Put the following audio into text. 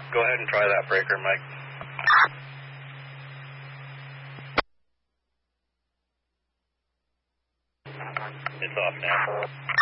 Go ahead and try that breaker, Mike. It's off now.